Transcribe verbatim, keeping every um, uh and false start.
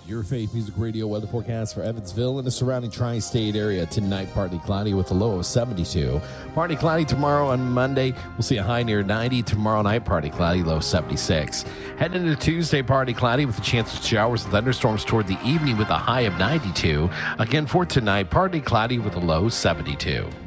Your Faith Music Radio weather forecast for Evansville and the surrounding tri-state area. Tonight, partly cloudy with a low of seventy-two. Partly cloudy tomorrow on Monday. We'll see a high near ninety. Tomorrow night, partly cloudy, low seventy-six. Heading into Tuesday, partly cloudy with a chance of showers and thunderstorms toward the evening with a high of ninety-two. Again for tonight, partly cloudy with a low seventy-two.